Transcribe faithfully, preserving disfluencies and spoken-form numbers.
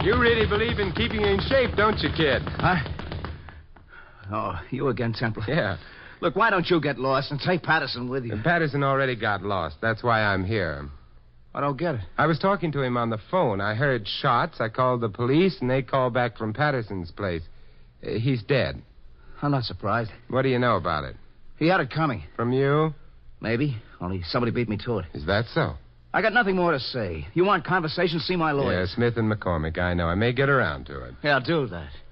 You really believe in keeping in shape, don't you, kid? Huh? Oh, you again, Temple. Yeah. Look, why don't you get lost and take Patterson with you? And Patterson already got lost. That's why I'm here. I don't get it. I was talking to him on the phone. I heard shots. I called the police, and they called back from Patterson's place. Uh, he's dead. I'm not surprised. What do you know about it? He had it coming. From you? Maybe. Only somebody beat me to it. Is that so? I got nothing more to say. You want conversation? See my lawyer. Yeah, Smith and McCormick. I know. I may get around to it. Yeah, do that.